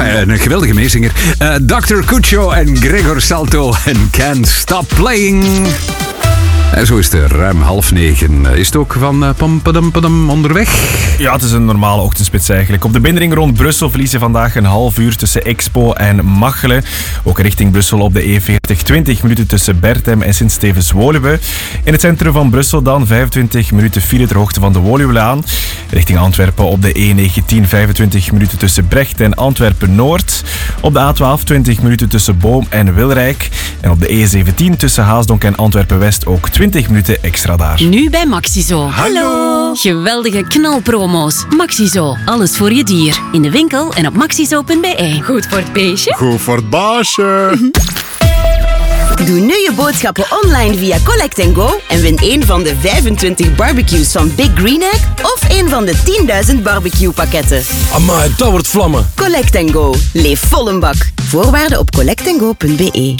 Een geweldige meezinger. Dr. Cuccio en Gregor Salto en Can't Stop Playing. En zo is het ruim 8:30. Is het ook van pam onderweg? Ja, het is een normale ochtendspits eigenlijk. Op de binnenring rond Brussel verlies je vandaag een half uur tussen Expo en Machelen. Ook richting Brussel op de E40 20 minuten tussen Berthem en Sint-Stevens-Woluwe. In het centrum van Brussel dan 25 minuten file ter hoogte van de Woluwelaan. Richting Antwerpen op de E19 25 minuten tussen Brecht en Antwerpen-Noord. Op de A12 20 minuten tussen Boom en Wilrijk. En op de E17 tussen Haasdonk en Antwerpen-West ook 20 minuten extra daar. Nu bij Maxizo. Hallo! Geweldige knalpromo's. Maxizo, alles voor je dier. In de winkel en op maxizo.be. Goed voor het beestje. Goed voor het baasje. Doe nu je boodschappen online via Collect & Go en win een van de 25 barbecues van Big Green Egg of een van de 10.000 barbecue-pakketten. Amai, dat wordt vlammen. Collect & Go. Leef vol een bak. Voorwaarden op collectandgo.be.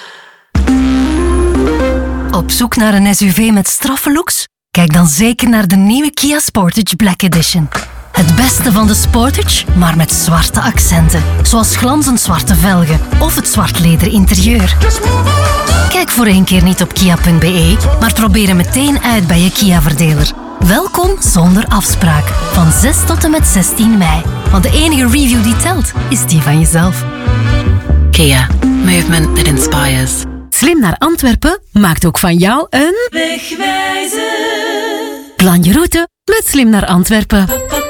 Op zoek naar een SUV met straffe looks? Kijk dan zeker naar de nieuwe Kia Sportage Black Edition. Het beste van de Sportage, maar met zwarte accenten. Zoals glanzend zwarte velgen of het zwart leder interieur. Kijk voor één keer niet op kia.be, maar probeer hem meteen uit bij je Kia-verdeler. Welkom zonder afspraak. Van 6 tot en met 16 mei. Want de enige review die telt, is die van jezelf. Kia. Movement that inspires. Slim naar Antwerpen maakt ook van jou een... Wegwijzer. Plan je route met Slim naar Antwerpen.